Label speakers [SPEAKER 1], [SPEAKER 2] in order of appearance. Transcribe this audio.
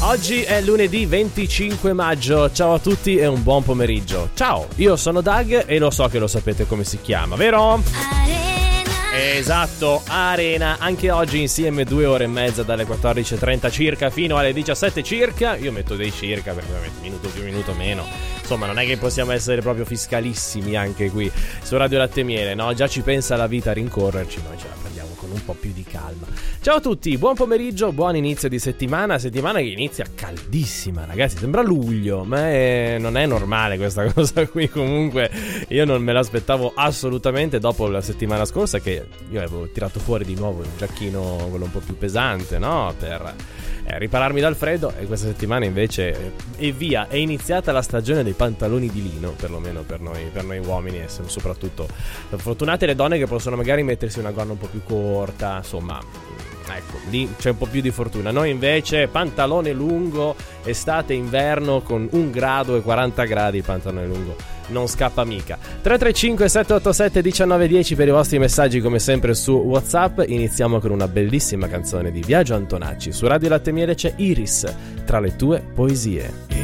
[SPEAKER 1] Oggi è lunedì 25 maggio, ciao a tutti e un buon pomeriggio. Ciao, io sono Doug e lo so che lo sapete come si chiama, vero? Esatto, Arena, anche oggi insieme 2 ore e mezza dalle 14.30 circa fino alle 17 circa. Io metto dei circa perché ovviamente minuto più minuto meno. Insomma, non è che possiamo essere proprio fiscalissimi anche qui su Radio Latte e Miele, no? Già ci pensa la vita a rincorrerci, noi ce la prendiamo con un po' più di calma. Ciao a tutti, buon pomeriggio, buon inizio di settimana che inizia caldissima, ragazzi, sembra luglio, ma non è normale questa cosa qui. Comunque io non me l'aspettavo assolutamente dopo la settimana scorsa, che io avevo tirato fuori di nuovo il giacchino, quello un po' più pesante, no? Per ripararmi dal freddo, e questa settimana invece è via, è iniziata la stagione dei pantaloni di lino, perlomeno per noi uomini, e soprattutto fortunate le donne che possono magari mettersi una gonna un po' più corta, insomma, ecco, lì c'è un po' più di fortuna. Noi invece pantalone lungo, estate, inverno, con 1 grado e 40 gradi il pantalone lungo non scappa mica. 335 787 1910 per i vostri messaggi, come sempre su WhatsApp. Iniziamo con una bellissima canzone di Biagio Antonacci. Su Radio Latte e Miele c'è Iris, tra le tue poesie.